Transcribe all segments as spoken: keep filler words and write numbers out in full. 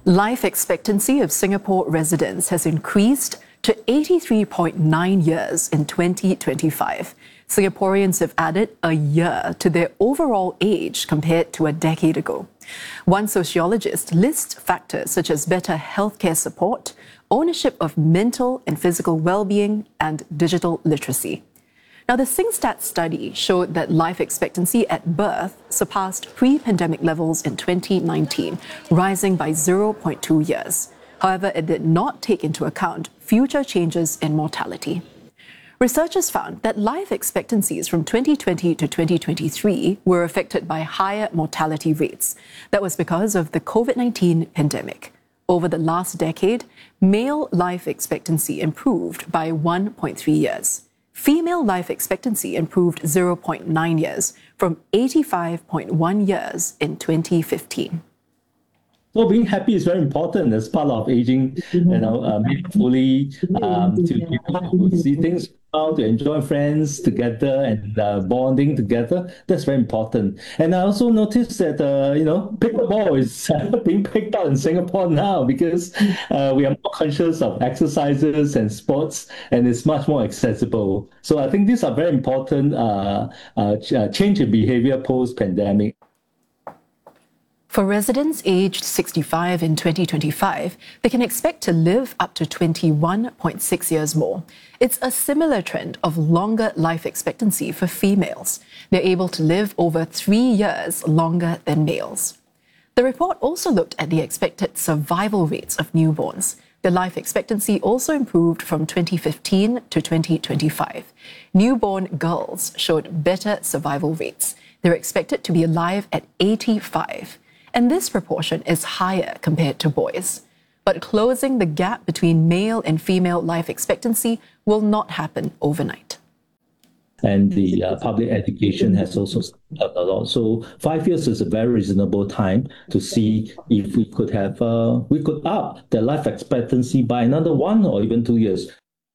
Life expectancy of Singapore residents has increased to eighty-three point nine years in twenty twenty-five. Singaporeans have added a year to their overall age compared to a decade ago. One sociologist lists factors such as better healthcare support, ownership of mental and physical well-being, and digital literacy. Now, the SingStat study showed that life expectancy at birth surpassed pre-pandemic levels in twenty nineteen, rising by zero point two years. However, it did not take into account future changes in mortality. Researchers found that life expectancies from twenty twenty to twenty twenty-three were affected by higher mortality rates. That was because of the COVID nineteen pandemic. Over the last decade, male life expectancy improved by one point three years. Female life expectancy improved zero point nine years from eighty-five point one years in twenty fifteen. So being happy is very important as part of aging, you know, uh, meaningfully, um, to people who see things out, to enjoy friends together and uh, bonding together. That's very important. And I also noticed that, uh, you know, pickleball is being picked up in Singapore now because uh, we are more conscious of exercises and sports, and it's much more accessible. So I think these are very important uh, uh, ch- uh, change in behavior post-pandemic. For residents aged sixty-five in twenty twenty-five, they can expect to live up to twenty-one point six years more. It's a similar trend of longer life expectancy for females. They're able to live over three years longer than males. The report also looked at the expected survival rates of newborns. The life expectancy also improved from twenty fifteen to twenty twenty-five. Newborn girls showed better survival rates. They're expected to be alive at eighty-five. And this proportion is higher compared to boys. But closing the gap between male and female life expectancy will not happen overnight. And the uh, public education has also helped a lot. So five years is a very reasonable time to see if we could have, uh, we could up the life expectancy by another one or even two years.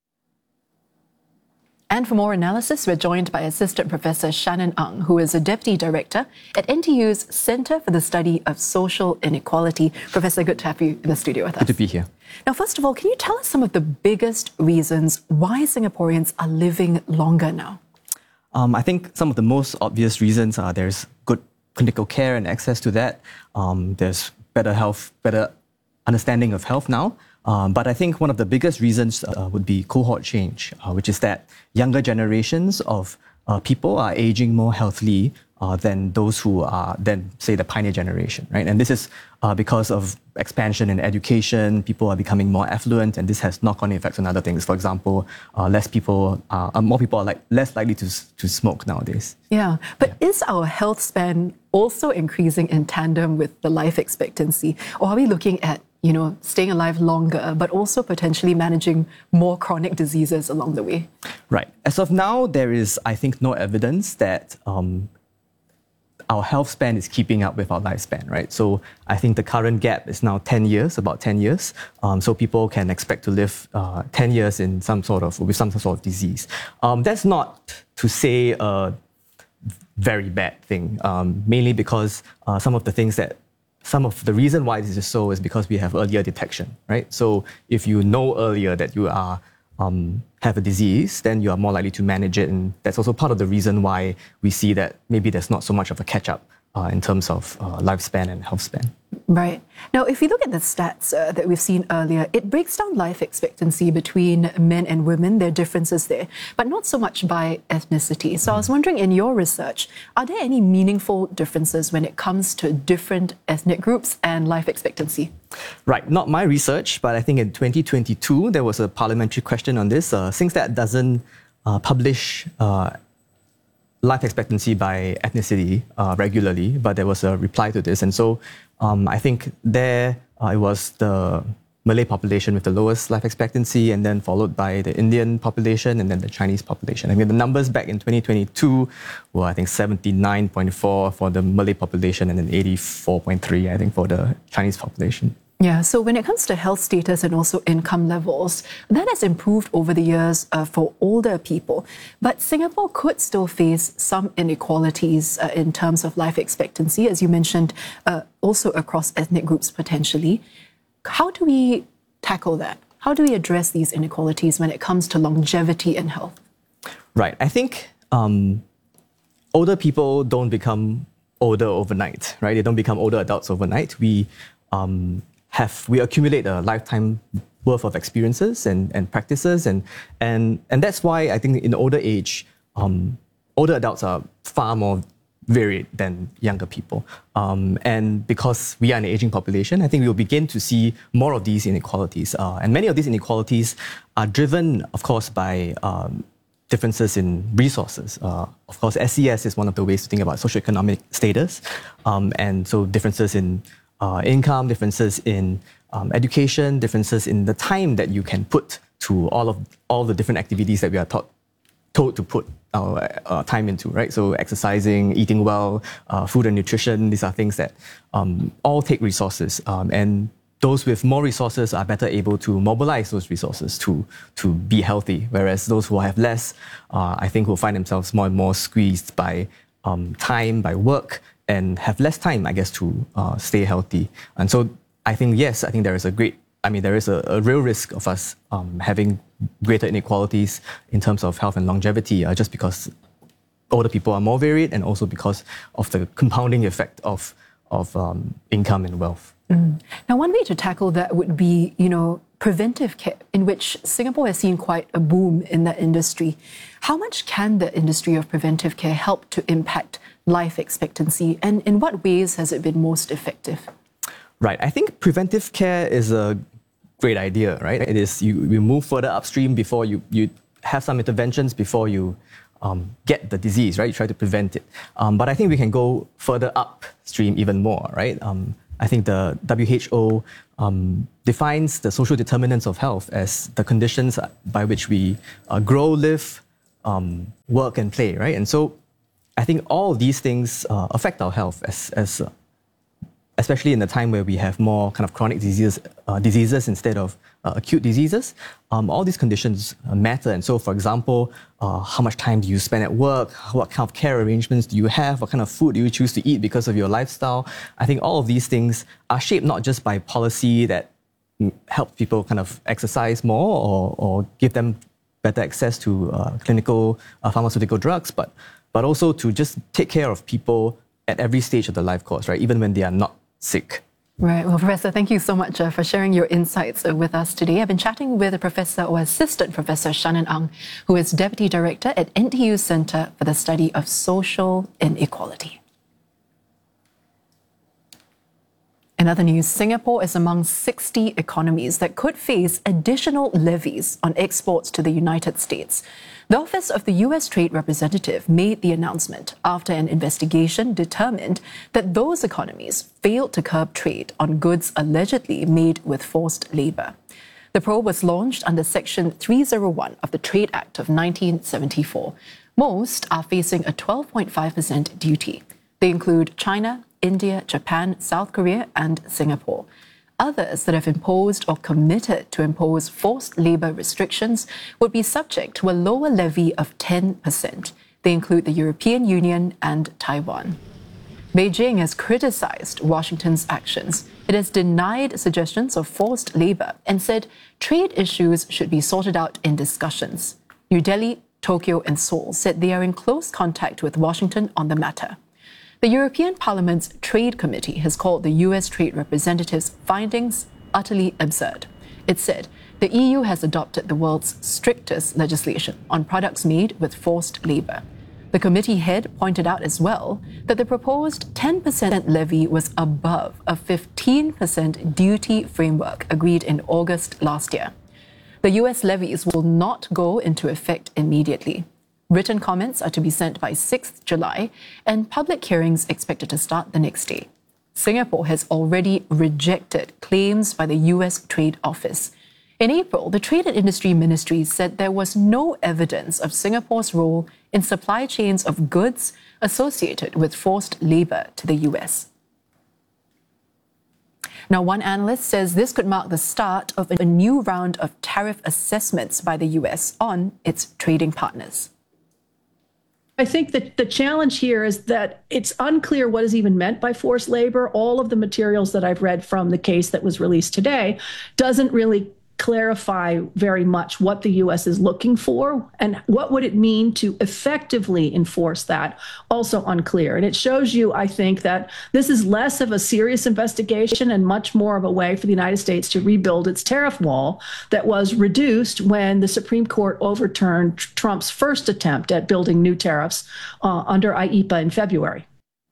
And for more analysis, we're joined by Assistant Professor Shannon Ang, who is a Deputy Director at N T U's Centre for the Study of Social Inequality. Professor, good to have you in the studio with us. Good to be here. Now, first of all, can you tell us some of the biggest reasons why Singaporeans are living longer now? Um, I think some of the most obvious reasons are there's good clinical care and access to that. Um, there's better health, better understanding of health now. Um, but I think one of the biggest reasons uh, would be cohort change, uh, which is that younger generations of uh, people are aging more healthily uh, than those who are then, say, the pioneer generation, right? And this is uh, because of expansion in education. People are becoming more affluent, and this has knock-on effects on other things. For example, uh, less people, uh, more people are like less likely to to smoke nowadays. Yeah, but yeah. Is our health span also increasing in tandem with the life expectancy, or are we looking at you know, staying alive longer, but also potentially managing more chronic diseases along the way? Right. As of now, there is, I think, no evidence that um, our health span is keeping up with our lifespan, right? So I think the current gap is now ten years, about ten years. Um, so people can expect to live uh, ten years in some sort of, with some sort of disease. Um, that's not to say a very bad thing, um, mainly because uh, some of the things that Some of the reason why this is so is because we have earlier detection, right? So if you know earlier that you are um, have a disease, then you are more likely to manage it. And that's also part of the reason why we see that maybe there's not so much of a catch-up uh, in terms of uh, lifespan and health span. Right. Now, if you look at the stats uh, that we've seen earlier, it breaks down life expectancy between men and women. There are differences there, but not so much by ethnicity. So I was wondering, in your research, are there any meaningful differences when it comes to different ethnic groups and life expectancy? Right. Not my research, but I think in twenty twenty-two, there was a parliamentary question on this. Uh, SingStat doesn't uh, publish uh, life expectancy by ethnicity uh, regularly, but there was a reply to this. And so um, I think there uh, it was the Malay population with the lowest life expectancy, and then followed by the Indian population and then the Chinese population. I mean, the numbers back in twenty twenty-two were, I think, seventy-nine point four for the Malay population and then eighty-four point three, I think, for the Chinese population. Yeah, so when it comes to health status and also income levels, that has improved over the years uh, for older people. But Singapore could still face some inequalities uh, in terms of life expectancy, as you mentioned, uh, also across ethnic groups potentially. how do we tackle that? How do we address these inequalities when it comes to longevity and health? Right. I think um, older people don't become older overnight, right? They don't become older adults overnight. We um, have we accumulate a lifetime worth of experiences and, and practices, and and and that's why I think in the older age, um, older adults are far more varied than younger people. Um, and because we are an aging population, I think we will begin to see more of these inequalities. Uh, and many of these inequalities are driven, of course, by um, differences in resources. Uh, of course, S E S is one of the ways to think about socioeconomic status. Um, and so differences in uh, income, differences in um, education, differences in the time that you can put to all of all the different activities that we are taught told to put our uh, time into, right? So exercising, eating well, uh, food and nutrition, these are things that um, all take resources. Um, and those with more resources are better able to mobilize those resources to, to be healthy. Whereas those who have less, uh, I think will find themselves more and more squeezed by um, time, by work, and have less time, I guess, to uh, stay healthy. And so I think, yes, I think there is a great I mean, there is a, a real risk of us um, having greater inequalities in terms of health and longevity, uh, just because older people are more varied, and also because of the compounding effect of of um, income and wealth. Mm. Now, one way to tackle that would be, you know, preventive care, in which Singapore has seen quite a boom in that industry. How much can the industry of preventive care help to impact life expectancy, and in what ways has it been most effective? Right. I think preventive care is a great idea, right? It is you, you move further upstream before you, you have some interventions before you um, get the disease, right? You try to prevent it. Um, but I think we can go further upstream even more, right? Um, I think the W H O um, defines the social determinants of health as the conditions by which we uh, grow, live, um, work, and play, right? And so I think all of these things uh, affect our health as, as uh, especially in the time where we have more kind of chronic diseases, uh, diseases instead of uh, acute diseases. Um, all these conditions uh, matter. And so, for example, uh, how much time do you spend at work? What kind of care arrangements do you have? What kind of food do you choose to eat because of your lifestyle? I think all of these things are shaped not just by policy that help people kind of exercise more or, or give them better access to uh, clinical uh, pharmaceutical drugs, but, but also to just take care of people at every stage of the life course, right? Even when they are not sick. Right. Well, Professor, thank you so much uh, for sharing your insights uh, with us today. I've been chatting with a professor or assistant professor, Shannon Ang, who is Deputy Director at N T U Centre for the Study of Social Inequality. In other news, Singapore is among sixty economies that could face additional levies on exports to the United States. The Office of the U S Trade Representative made the announcement after an investigation determined that those economies failed to curb trade on goods allegedly made with forced labour. The probe was launched under Section three oh one of the Trade Act of nineteen seventy-four. Most are facing a twelve point five percent duty. They include China, India, Japan, South Korea, and Singapore. Others that have imposed or committed to impose forced labour restrictions would be subject to a lower levy of ten percent. They include the European Union and Taiwan. Beijing has criticised Washington's actions. It has denied suggestions of forced labour and said trade issues should be sorted out in discussions. New Delhi, Tokyo, and Seoul said they are in close contact with Washington on the matter. The European Parliament's Trade Committee has called the U S Trade Representative's findings utterly absurd. It said the E U has adopted the world's strictest legislation on products made with forced labour. The committee head pointed out as well that the proposed ten percent levy was above a fifteen percent duty framework agreed in August last year. The U S levies will not go into effect immediately. Written comments are to be sent by sixth of July, and public hearings expected to start the next day. Singapore has already rejected claims by the U S Trade Office. In April, the Trade and Industry Ministry said there was no evidence of Singapore's role in supply chains of goods associated with forced labour to the U S. Now, one analyst says this could mark the start of a new round of tariff assessments by the U S on its trading partners. I think that the challenge here is that it's unclear what is even meant by forced labor. All of the materials that I've read from the case that was released today doesn't really clarify very much what the U S is looking for and what would it mean to effectively enforce that. Also unclear. And it shows you, I think, that this is less of a serious investigation and much more of a way for the United States to rebuild its tariff wall that was reduced when the Supreme Court overturned Trump's first attempt at building new tariffs uh, under I E P A in February.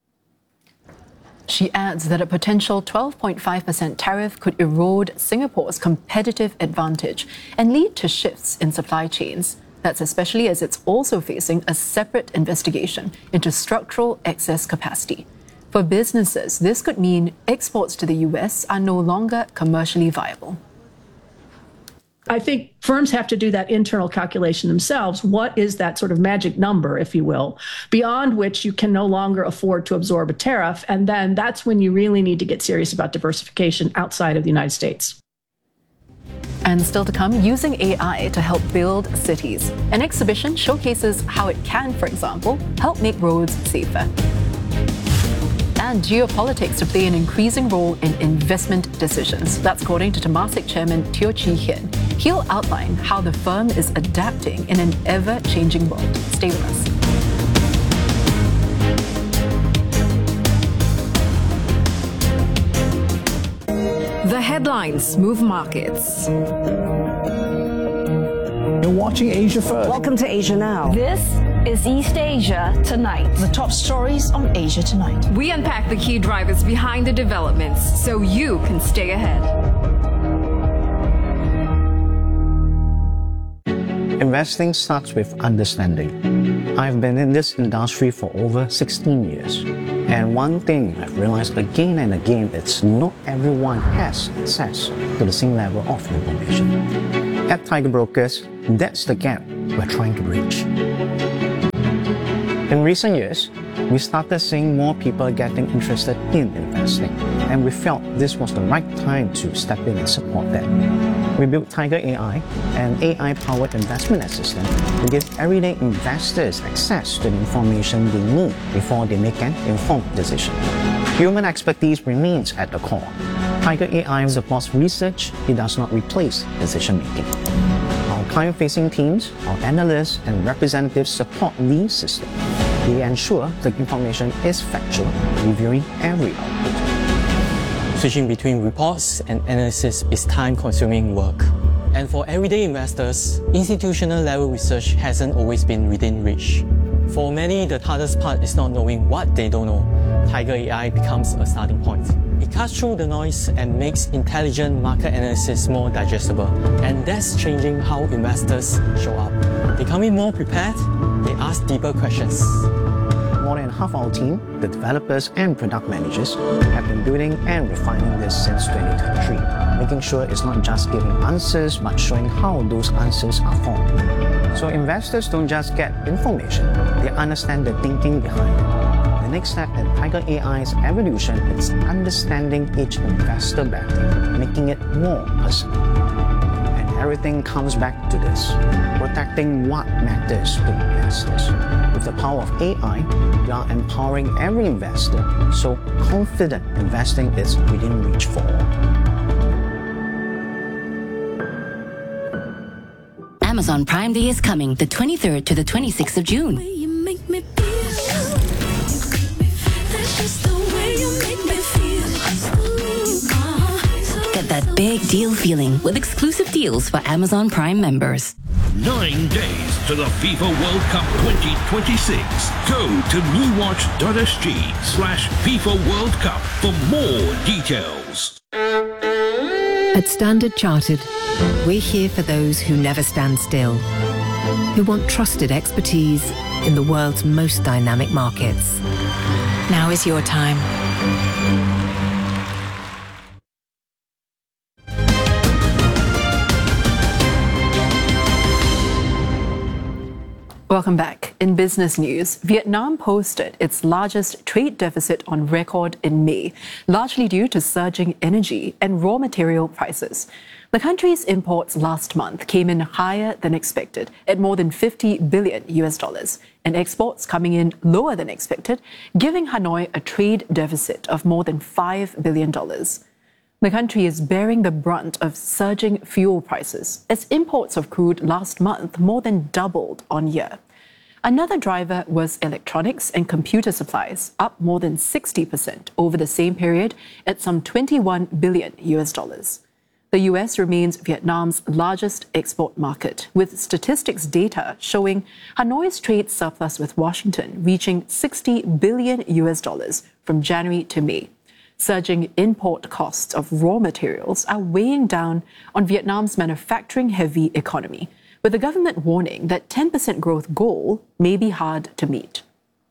She adds that a potential twelve point five percent tariff could erode Singapore's competitive advantage and lead to shifts in supply chains. That's especially as it's also facing a separate investigation into structural excess capacity. For businesses, this could mean exports to the U S are no longer commercially viable. I think firms have to do that internal calculation themselves. What is that sort of magic number, if you will, beyond which you can no longer afford to absorb a tariff? And then that's when you really need to get serious about diversification outside of the United States. And still to come, using A I to help build cities. An exhibition showcases how it can, for example, help make roads safer. And geopolitics to play an increasing role in investment decisions. That's according to Temasek Chairman Teo Chee Hean. He'll outline how the firm is adapting in an ever-changing world. Stay with us. The headlines move markets. You're watching Asia First. Welcome to Asia Now. This is East Asia Tonight. The top stories on Asia Tonight. We unpack the key drivers behind the developments so you can stay ahead. Investing starts with understanding. I've been in this industry for over sixteen years. And one thing I've realized again and again is not everyone has access to the same level of information. At Tiger Brokers, that's the gap we're trying to bridge. In recent years, we started seeing more people getting interested in investing, and we felt this was the right time to step in and support them. We built Tiger A I, an A I-powered investment assistant to give everyday investors access to the information they need before they make an informed decision. Human expertise remains at the core. Tiger A I supports research, it does not replace decision-making. Our client-facing teams, our analysts and representatives support these systems. They ensure the information is factual, reviewing every output. Switching between reports and analysis is time-consuming work. And for everyday investors, institutional-level research hasn't always been within reach. For many, the hardest part is not knowing what they don't know. Tiger A I becomes a starting point. It cuts through the noise and makes intelligent market analysis more digestible. And that's changing how investors show up. They come in more prepared, they ask deeper questions. More than half our team, the developers and product managers, have been building and refining this since twenty twenty-three, making sure it's not just giving answers, but showing how those answers are formed. So investors don't just get information, they understand the thinking behind it. The next step in Tiger A I's evolution is understanding each investor better, making it more personal. And everything comes back to this, protecting what matters to investors. With the power of A I, we are empowering every investor, so confident investing is within reach for all. Amazon Prime Day is coming the twenty-third to the twenty-sixth of June. Get that big deal feeling with exclusive deals for Amazon Prime members. Nine days to the FIFA World Cup twenty twenty-six. Go to newwatch.sg slash FIFA World Cup for more details. At Standard Chartered, we're here for those who never stand still, who want trusted expertise in the world's most dynamic markets. Now is your time. Welcome back. In business news, Vietnam posted its largest trade deficit on record in May, largely due to surging energy and raw material prices. The country's imports last month came in higher than expected at more than fifty billion U S dollars, and exports coming in lower than expected, giving Hanoi a trade deficit of more than five billion dollars. The country is bearing the brunt of surging fuel prices as imports of crude last month more than doubled on year. Another driver was electronics and computer supplies, up more than sixty percent over the same period at some twenty-one billion U S dollars. The U S remains Vietnam's largest export market, with statistics data showing Hanoi's trade surplus with Washington reaching sixty billion U S dollars from January to May. Surging import costs of raw materials are weighing down on Vietnam's manufacturing-heavy economy, with the government warning that ten percent growth goal may be hard to meet.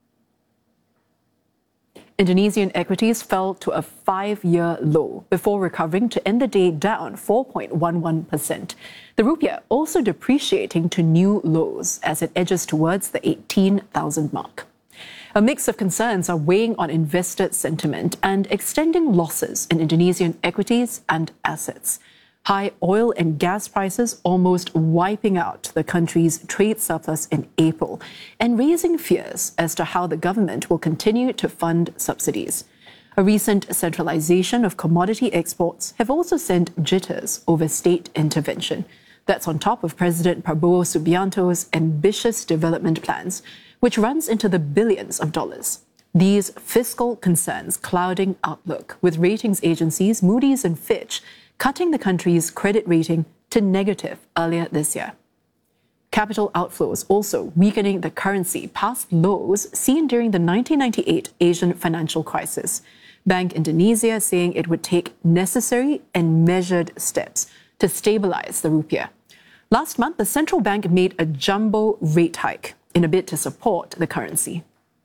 Indonesian equities fell to a five-year low before recovering to end the day down four point one one percent. The rupiah also depreciating to new lows as it edges towards the eighteen thousand mark. A mix of concerns are weighing on investor sentiment and extending losses in Indonesian equities and assets. High oil and gas prices almost wiping out the country's trade surplus in April and raising fears as to how the government will continue to fund subsidies. A recent centralization of commodity exports have also sent jitters over state intervention. That's on top of President Prabowo Subianto's ambitious development plans, which runs into the billions of dollars. These fiscal concerns clouding outlook, with ratings agencies Moody's and Fitch cutting the country's credit rating to negative earlier this year. Capital outflows also weakening the currency past lows seen during the nineteen ninety-eight Asian financial crisis. Bank Indonesia saying it would take necessary and measured steps to stabilize the rupiah. Last month, the central bank made a jumbo rate hike in a bid to support the currency.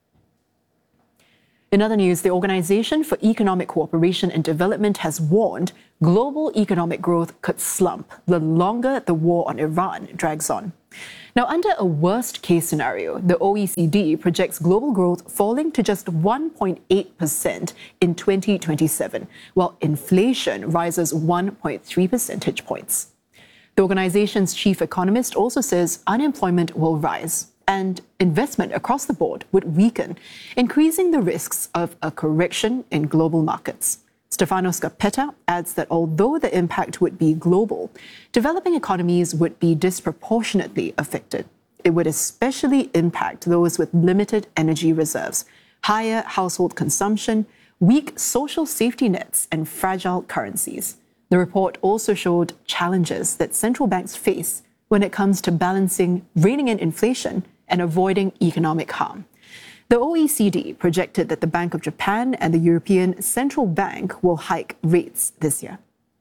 In other news, the Organization for Economic Cooperation and Development has warned global economic growth could slump the longer the war on Iran drags on. Now, under a worst-case scenario, the O E C D projects global growth falling to just one point eight percent in twenty twenty-seven, while inflation rises one point three percentage points. The organization's chief economist also says unemployment will rise and investment across the board would weaken, increasing the risks of a correction in global markets. Stefano Scarpetta adds that although the impact would be global, developing economies would be disproportionately affected. It would especially impact those with limited energy reserves, higher household consumption, weak social safety nets, and fragile currencies. The report also showed challenges that central banks face when it comes to balancing reining in inflation and avoiding economic harm. The O E C D projected that the Bank of Japan and the European Central Bank will hike rates this year.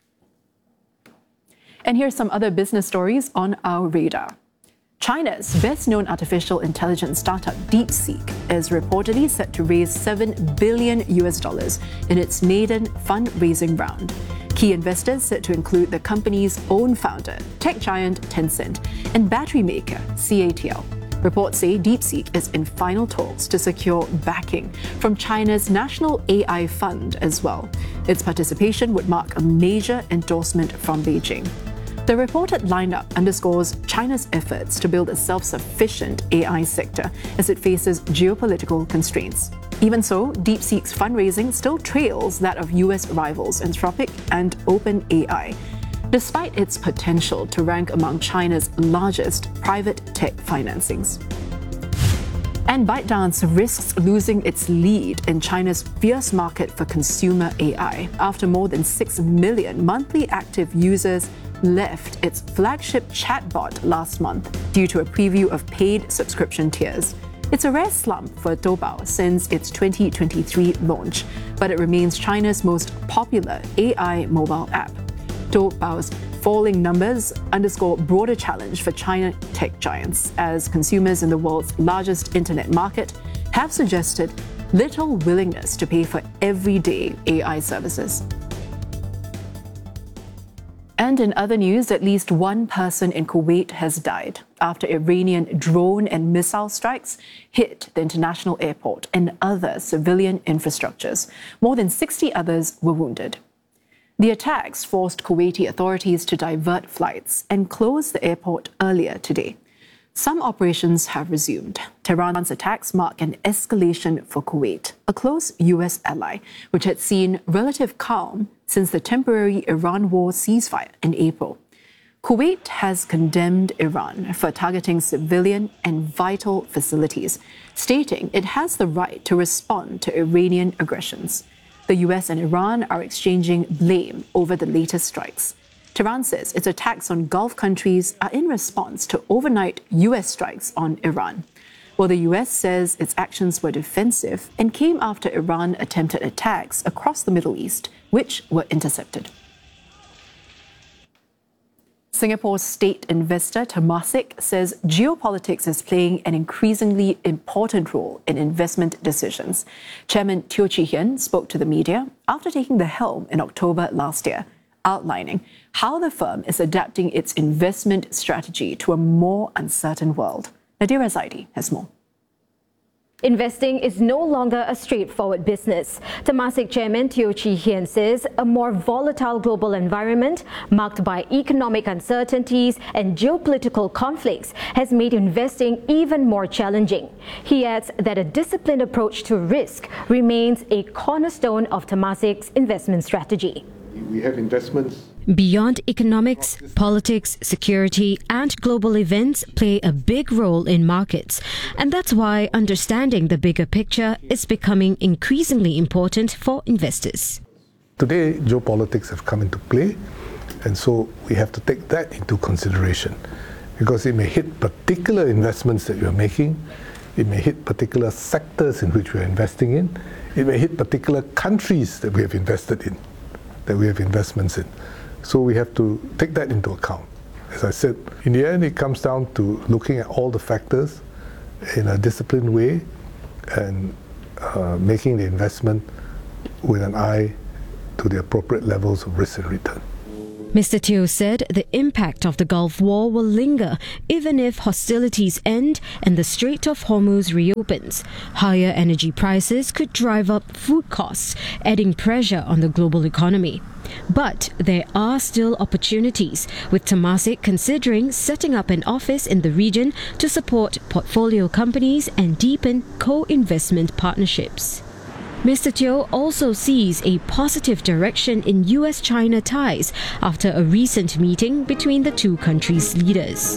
And here's some other business stories on our radar. China's best-known artificial intelligence startup DeepSeek is reportedly set to raise seven billion U S dollars in its maiden fundraising round. Key investors set to include the company's own founder, tech giant Tencent, and battery maker C A T L. Reports say DeepSeek is in final talks to secure backing from China's National A I Fund as well. Its participation would mark a major endorsement from Beijing. The reported lineup underscores China's efforts to build a self-sufficient A I sector as it faces geopolitical constraints. Even so, DeepSeek's fundraising still trails that of U S rivals Anthropic and OpenAI, despite its potential to rank among China's largest private tech financings. And ByteDance risks losing its lead in China's fierce market for consumer A I after more than six million monthly active users left its flagship chatbot last month due to a preview of paid subscription tiers. It's a rare slump for Doubao since its twenty twenty-three launch, but it remains China's most popular A I mobile app. Doubao's falling numbers underscore broader challenge for China tech giants, as consumers in the world's largest internet market have suggested little willingness to pay for everyday A I services. And in other news, at least one person in Kuwait has died after Iranian drone and missile strikes hit the international airport and other civilian infrastructures. More than sixty others were wounded. The attacks forced Kuwaiti authorities to divert flights and close the airport earlier today. Some operations have resumed. Tehran's attacks mark an escalation for Kuwait, a close U S ally, which had seen relative calm since the temporary Iran war ceasefire in April. Kuwait has condemned Iran for targeting civilian and vital facilities, stating it has the right to respond to Iranian aggressions. The U S and Iran are exchanging blame over the latest strikes. Tehran says its attacks on Gulf countries are in response to overnight U S strikes on Iran, while the U S says its actions were defensive and came after Iran attempted attacks across the Middle East, which were intercepted. Singapore's state investor Temasek says geopolitics is playing an increasingly important role in investment decisions. Chairman Teo Chee Hean spoke to the media after taking the helm in October last year, outlining how the firm is adapting its investment strategy to a more uncertain world. Nadira Zaidi has more. Investing is no longer a straightforward business. Temasek Chairman Teo Chee Hean says a more volatile global environment marked by economic uncertainties and geopolitical conflicts has made investing even more challenging. He adds that a disciplined approach to risk remains a cornerstone of Temasek's investment strategy. We have investments. Beyond economics, politics, security, and global events play a big role in markets. And that's why understanding the bigger picture is becoming increasingly important for investors. Today, geopolitics have come into play, and so we have to take that into consideration, because it may hit particular investments that you're making, it may hit particular sectors in which we're investing in, it may hit particular countries that we have invested in, that we have investments in. So we have to take that into account. As I said, in the end, it comes down to looking at all the factors in a disciplined way and uh, making the investment with an eye to the appropriate levels of risk and return. Mister Teo said the impact of the Gulf War will linger even if hostilities end and the Strait of Hormuz reopens. Higher energy prices could drive up food costs, adding pressure on the global economy. But there are still opportunities, with Temasek considering setting up an office in the region to support portfolio companies and deepen co-investment partnerships. Mister Teo also sees a positive direction in U S China ties after a recent meeting between the two countries' leaders.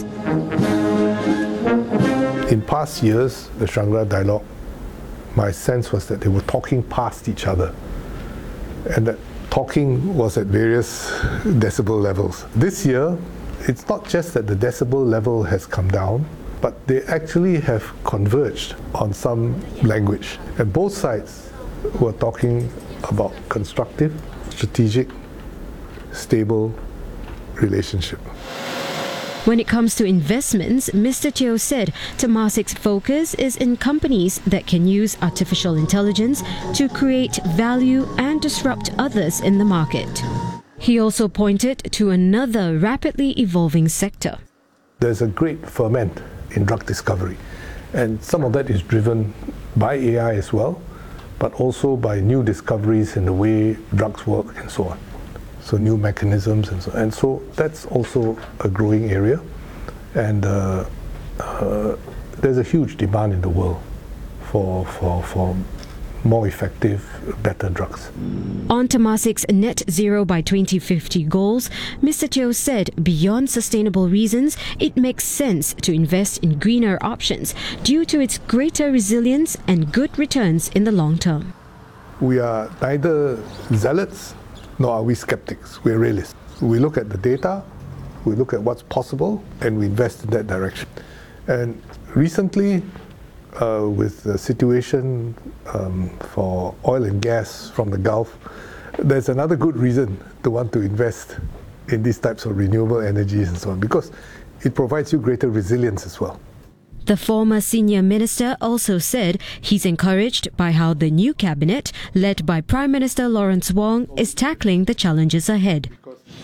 In past years, the Shangri-La Dialogue, my sense was that they were talking past each other, and that talking was at various decibel levels. This year, it's not just that the decibel level has come down, but they actually have converged on some language. And both sides were talking about constructive, strategic, stable relationship. When it comes to investments, Mister Teo said Temasek's focus is in companies that can use artificial intelligence to create value and disrupt others in the market. He also pointed to another rapidly evolving sector. There's a great ferment in drug discovery, and some of that is driven by A I as well, but also by new discoveries in the way drugs work and so on. So new mechanisms and so on. And so that's also a growing area, and uh, uh, there's a huge demand in the world for, for, for more effective, better drugs. On Temasek's net zero by twenty fifty goals, Mister Teo said beyond sustainable reasons, it makes sense to invest in greener options due to its greater resilience and good returns in the long term. We are neither zealots nor are we skeptics. We're realists. We look at the data, we look at what's possible, and we invest in that direction. And recently, uh, with the situation um, for oil and gas from the Gulf, there's another good reason to want to invest in these types of renewable energies and so on, because it provides you greater resilience as well. The former senior minister also said he's encouraged by how the new cabinet, led by Prime Minister Lawrence Wong, is tackling the challenges ahead.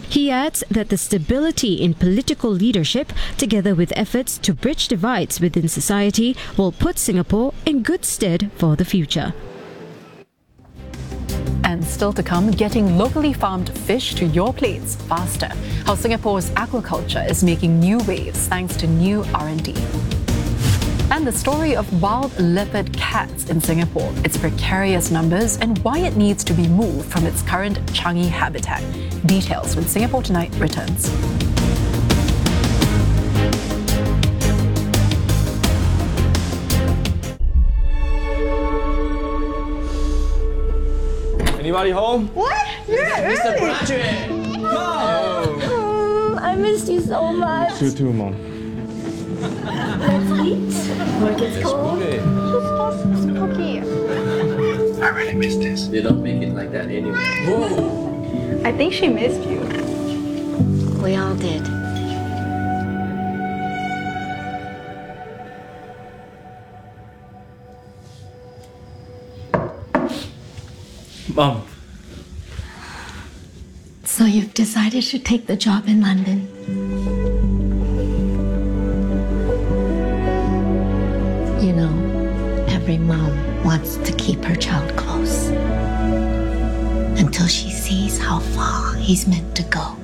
He adds that the stability in political leadership, together with efforts to bridge divides within society, will put Singapore in good stead for the future. And still to come, getting locally farmed fish to your plates faster. How Singapore's aquaculture is making new waves thanks to new R and D. And the story of wild leopard cats in Singapore, its precarious numbers, and why it needs to be moved from its current Changi habitat. Details when Singapore Tonight returns. Anybody home? What? You're Mister early. Bradrick! Oh, I missed you so much. You too, Mom. Let's eat. Work is cold. Who's supposed to cookie? I really miss this. They don't make it like that anyway. Whoa! I think she missed you. We all did. Mom. So you've decided to take the job in London? You know, every mom wants to keep her child close until she sees how far he's meant to go.